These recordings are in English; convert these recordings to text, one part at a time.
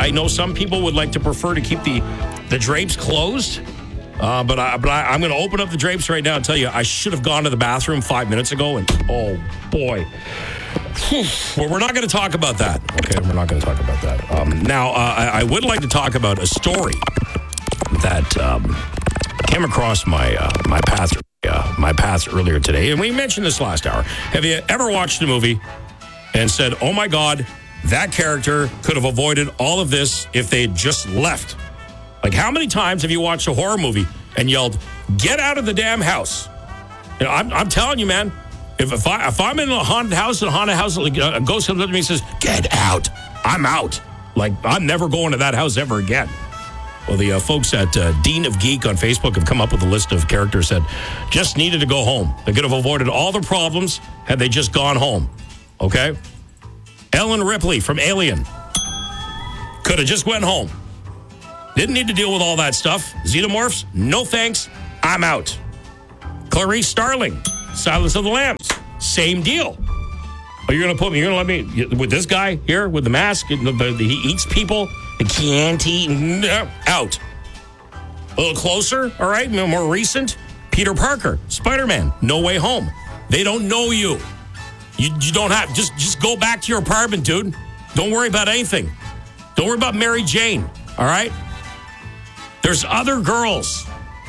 I know some people would like to prefer to keep the drapes closed. But I'm going to open up the drapes right now and tell you, I should have gone to the bathroom 5 minutes ago. And, oh, boy. Well, we're not going to talk about that. Okay, we're not going to talk about that. Now, I would like to talk about a story that came across my path earlier today. And we mentioned this last hour. Have you ever watched a movie and said, oh, my God, that character could have avoided all of this if they had just left? Like, how many times have you watched a horror movie and yelled, get out of the damn house? You know, I'm telling you, man, if I'm in a haunted house, like, a ghost comes up to me and says, get out, I'm out. Like, I'm never going to that house ever again. Well, the folks at Dean of Geek on Facebook have come up with a list of characters that just needed to go home. They could have avoided all the problems had they just gone home. Okay? Ellen Ripley from Alien could have just went home. Didn't need to deal with all that stuff. Xenomorphs, no thanks, I'm out. Clarice Starling, Silence of the Lambs, same deal. Are you going to let me, with this guy here with the mask, he eats people, he can't eat, out. A little closer, all right, more recent, Peter Parker, Spider-Man, No Way Home. They don't know you. You don't have, just go back to your apartment, dude. Don't worry about anything. Don't worry about Mary Jane, all right? There's other girls.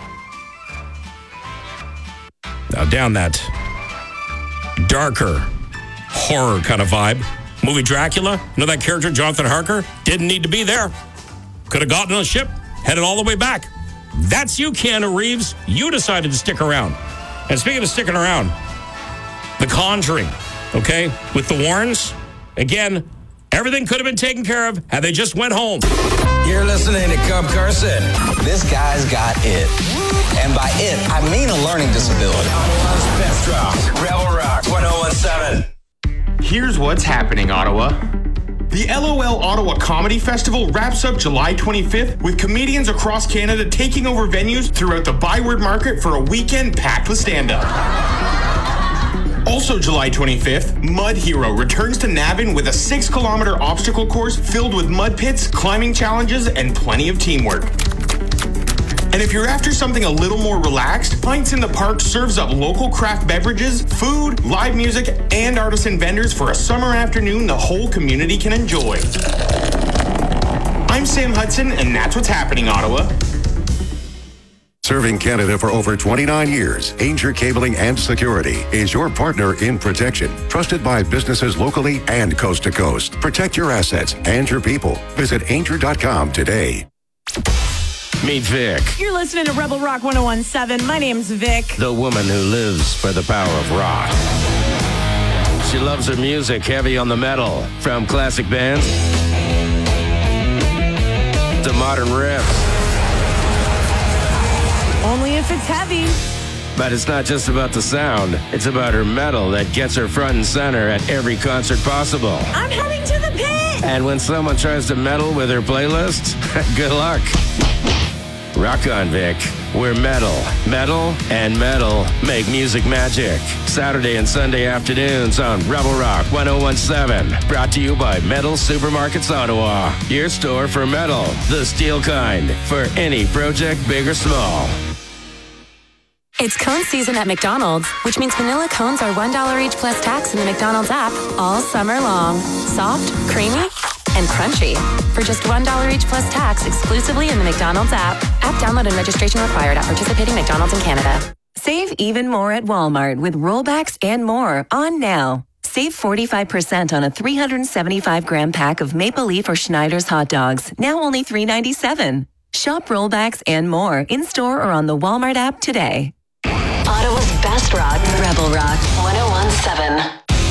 Now, down that darker horror kind of vibe. Movie Dracula, you know that character, Jonathan Harker? Didn't need to be there. Could have gotten on a ship, headed all the way back. That's you, Keanu Reeves. You decided to stick around. And speaking of sticking around, The Conjuring, okay, with the Warrens, again, everything could have been taken care of had they just went home. You're listening to Cub Carson. This guy's got it. And by it, I mean a learning disability. Best Rock, Rebel Rock 1017. Here's what's happening, Ottawa. The LOL Ottawa Comedy Festival wraps up July 25th with comedians across Canada taking over venues throughout the Byward Market for a weekend packed with stand-up. Also July 25th, Mud Hero returns to Navan with a 6-kilometer obstacle course filled with mud pits, climbing challenges, and plenty of teamwork. And if you're after something a little more relaxed, Pints in the Park serves up local craft beverages, food, live music, and artisan vendors for a summer afternoon the whole community can enjoy. I'm Sam Hudson, and that's what's happening, Ottawa. Serving Canada for over 29 years, Ainger Cabling and Security is your partner in protection. Trusted by businesses locally and coast to coast. Protect your assets and your people. Visit Ainger.com today. Meet Vic. You're listening to Rebel Rock 1017. My name's Vic. The woman who lives for the power of rock. She loves her music heavy on the metal, from classic bands to modern riffs. Only if it's heavy. But it's not just about the sound. It's about her metal that gets her front and center at every concert possible. I'm heading to the pit. And when someone tries to meddle with her playlist, good luck. Rock on, Vic. We're metal. Metal and metal make music magic. Saturday and Sunday afternoons on Rebel Rock 1017. Brought to you by Metal Supermarkets Ottawa. Your store for metal, the steel kind, for any project, big or small. It's cone season at McDonald's, which means vanilla cones are $1 each plus tax in the McDonald's app all summer long. Soft, creamy, and crunchy. For just $1 each plus tax exclusively in the McDonald's app. App download and registration required at participating McDonald's in Canada. Save even more at Walmart with rollbacks and more on now. Save 45% on a 375-gram pack of Maple Leaf or Schneider's hot dogs, now only $3.97. Shop rollbacks and more in-store or on the Walmart app today. Ottawa's best rock, Rebel Rock 1017.